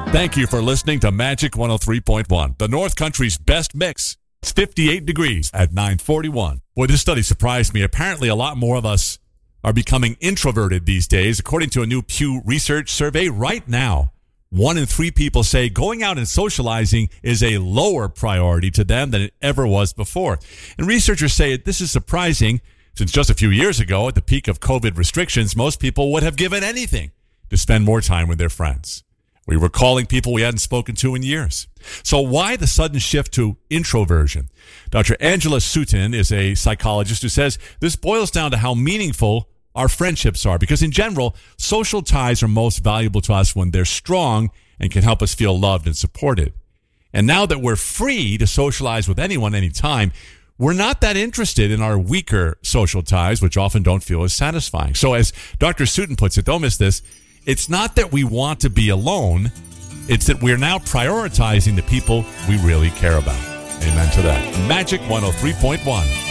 Thank you for listening to Magic 103.1, the North Country's best mix. It's 58 degrees at 9:41. Boy, this study surprised me. Apparently, a lot more of us are becoming introverted these days. According to a new Pew Research survey, right now, 1 in 3 people say going out and socializing is a lower priority to them than it ever was before. And researchers say this is surprising since just a few years ago, at the peak of COVID restrictions, most people would have given anything to spend more time with their friends. We were calling people we hadn't spoken to in years. So why the sudden shift to introversion? Dr. Angela Sutton is a psychologist who says this boils down to how meaningful our friendships are. Because in general, social ties are most valuable to us when they're strong and can help us feel loved and supported. And now that we're free to socialize with anyone anytime, we're not that interested in our weaker social ties, which often don't feel as satisfying. So as Dr. Sutton puts it, don't miss this, it's not that we want to be alone, it's that we're now prioritizing the people we really care about. Amen to that. Magic 103.1.